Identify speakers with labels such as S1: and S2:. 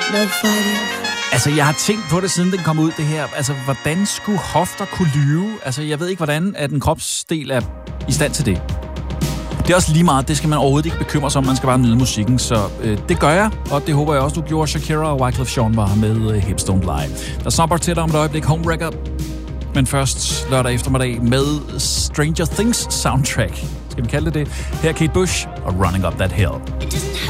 S1: no fighting.
S2: Altså, jeg har tænkt på det, siden den kom ud, det her. Altså, hvordan skulle hofter kunne lyve? Altså, jeg ved ikke, hvordan at en kropsdel er i stand til det. Det er også lige meget, det skal man overhovedet ikke bekymre sig om, man skal bare nyde musikken. Så det gør jeg, og det håber jeg også, du gjorde. Shakira og Wyclef Jean var med Hips Don't Lie. Der snupper til dig om et øjeblik, Homewrecker. Men først lørdag eftermiddag med Stranger Things soundtrack. Skal vi kalde det det? Her er Kate Bush og Running Up That Hill.